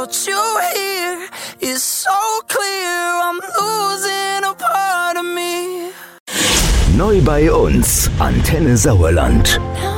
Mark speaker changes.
Speaker 1: without you here is so clear. I'm losing a part of me.
Speaker 2: Neu bei uns, Antenne Sauerland.